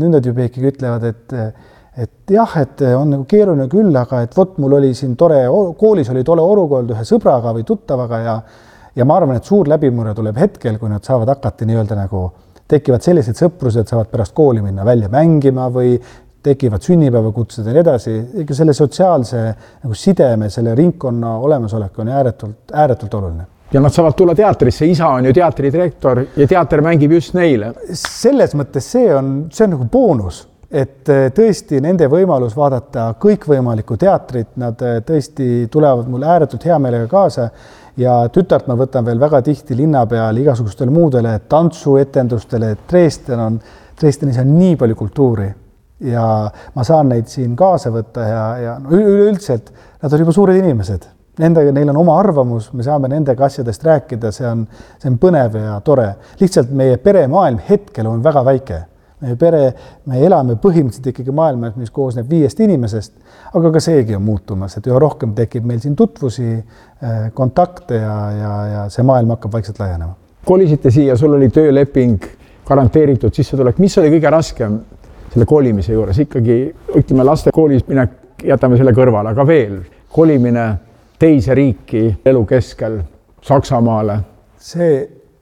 Nüüd nad juba ikkagi ütlevad, et jah, et on nagu keeruline küll, aga et vot mul oli siin tore, koolis oli tore olukord ühe sõbraga või tuttavaga ja ma arvan, et suur läbimurre tuleb hetkel, kui nad saavad hakata nii-öelda nagu tekivad sellised sõprused, saavad pärast kooli minna välja mängima või tekivad sünnipäevakutsed ja nii edasi. Ikka selle sotsiaalse nagu sideme, selle ringkonna olemasolek on ääretult oluline. Ja nad saavad tulla teatrisse, isa on ju teatridirektor ja teater mängib just neile. Selles mõttes see on nagu boonus, et tõesti nende võimalus vaadata kõikvõimalikku teatrit, nad tõesti tulevad mulle ääretult hea meelega kaasa ja tütart ma võtan veel väga tihti linna peal igasugustele muudele tantsuetendustele, et Dresdenis on nii palju kultuuri ja ma saan neid siin kaasa võtta ja üleüldiselt nad on juba suured inimesed. Neil on oma arvamus, me saame nendega asjadest rääkida, see on põnev ja tore. Lihtsalt meie peremaailm hetkel on väga väike. Me elame põhimõtteliselt ikkagi maailmas, mis koosneb 5 inimesest, aga ka seegi on muutumas, et üha rohkem tekib meil siin tutvusi, kontakte ja see maailm hakkab vaikselt laienema. Kolisite siia, sul oli tööleping, garanteeritud sissetulek. Mis oli kõige raskem selle kolimise juures? Ikkagi, ütleme, laste koolis minek, jätame selle kõrvale, aga veel kolimine teise riiki elu keskel Saksamaale. See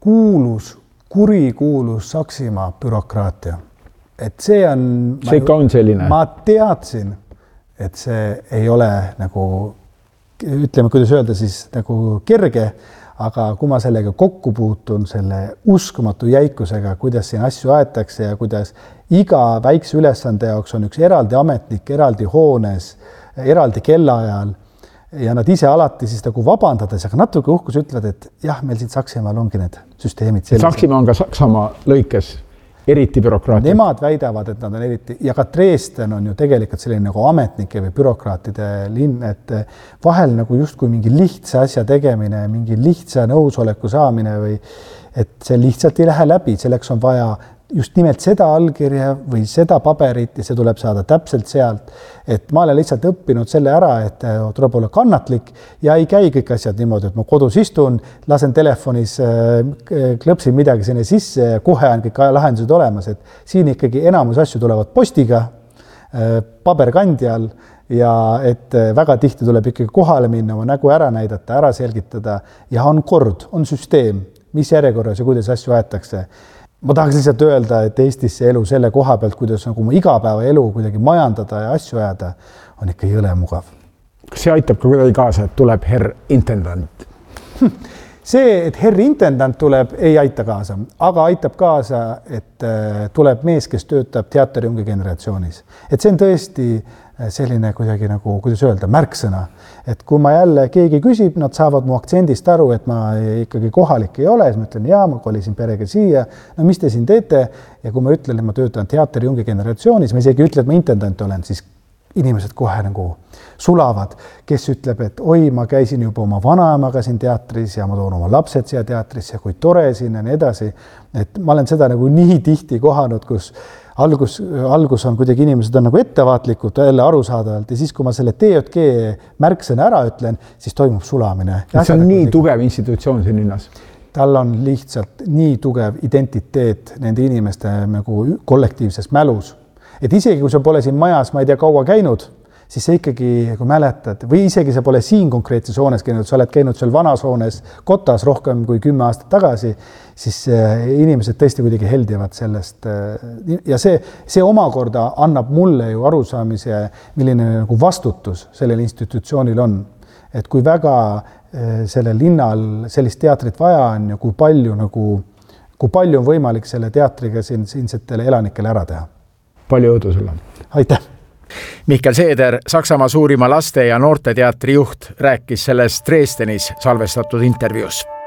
kurikuulus Saksimaa bürokraatia. Et see on... See ikka on selline. Ma teadsin, et see ei ole nagu, ütleme, kuidas öelda siis nagu kerge, aga kui ma sellega kokku puutun, selle uskumatu jäikusega, kuidas siin asju aetakse ja kuidas iga väikse ülesande jaoks on üks eraldi ametnik, eraldi hoones, eraldi kellaajal, ja nad ise alati siis nagu vabandades, aga natuke uhkus ütlevad, et jah, meil siin Saksimaal ongi need süsteemid sellised. Saksimaa on ka Saksamaa lõikes eriti bürokraatia. Nemad väidavad, et nad on eriti, ja ka Dresden on ju tegelikult selline nagu ametnike või bürokraatide linn, et vahel nagu justkui mingi lihtsa asja tegemine, mingi lihtsa nõusoleku saamine või et see lihtsalt ei lähe läbi, selleks on vaja just nimelt seda allkirja või seda paberit ja see tuleb saada täpselt sealt. Et ma olen lihtsalt õppinud selle ära, et tuleb olla kannatlik ja ei käi kõik asjad niimoodi, et ma kodus istun, lasen telefonis, klõpsin midagi sinne sisse ja kohe on kõik lahendused olemas. Et siin ikkagi enamus asju tulevad postiga, paberkandjal ja et väga tihti tuleb ikkagi kohale minna, oma nägu ära näidata, ära selgitada ja on kord, on süsteem, mis järjekorras ja kuidas asju aetakse. Ma tahaks lihtsalt öelda, et Eestis see elu selle koha pealt, kuidas nagu igapäeva elu kuidagi majandada ja asju ajada, on ikka jõle mugav. Kas see aitab ka kuidagi kaasa, et tuleb herr intendant? See, et herr intendant tuleb, ei aita kaasa, aga aitab kaasa, et tuleb mees, kes töötab teatriungi generatsioonis. Et see on tõesti selline kuidagi nagu, kuidas öelda, märksõna. Et kui ma jälle keegi küsib, nad saavad mu aktsendist aru, et ma ikkagi kohalik ei ole, siis ma ütlen, jaa, ma kolisin perega siia, no mis te siin teete? Ja kui ma ütlen, et ma töötan teatriungi generatsioonis, ma isegi ütlen, et ma intendant olen, siis inimesed kohe nagu sulavad, kes ütleb, et oi, ma käisin juba oma vanaemaga siin teatris ja ma toon oma lapsed siia teatrisse, kui tore siin ja nii edasi. Et ma olen seda nagu nii tihti kohanud, kus algus on kuidagi inimesed on nagu ettevaatlikud jälle arusaadavalt ja siis, kui ma selle TJG märksõna ära ütlen, siis toimub sulamine. See on nii tugev institutsioon siin linnas. Tal on lihtsalt nii tugev identiteet nende inimeste nagu kollektiivses mälus. Et isegi, kui sa pole siin majas, ma ei tea, kaua käinud, siis sa ikkagi, kui mäletad, või isegi sa pole siin konkreetses hoones käinud, sa oled käinud seal vanas hoones Kotas rohkem kui 10 aastat tagasi, siis inimesed tõesti kuidagi heldivad sellest. Ja see omakorda annab mulle ju arusaamise, milline nagu vastutus sellel institutsioonil on. Et kui väga sellel linnal sellist teatrit vaja on ja kui palju on võimalik selle teatriga siinsetele elanikele ära teha. Palju õudu sulle. Aitäh! Mihkel Seeder, Saksamaa suurima laste- ja noorteteatri juht, rääkis selles Dresdenis salvestatud intervjuus.